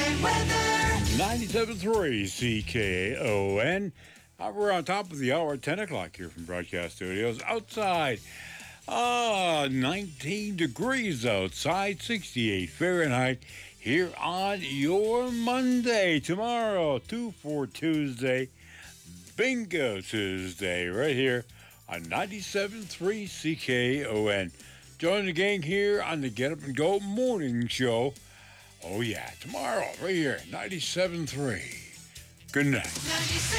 97.3 CKON. We're on top of the hour, 10 o'clock here from Broadcast Studios. Outside, 19 degrees outside, 68 Fahrenheit. Here on your Monday, tomorrow, 2 Tuesday, Bingo Tuesday, right here on 97.3 CKON. Join the gang here on the Get Up and Go Morning Show. Oh, yeah, tomorrow, right here, 97.3. Good night.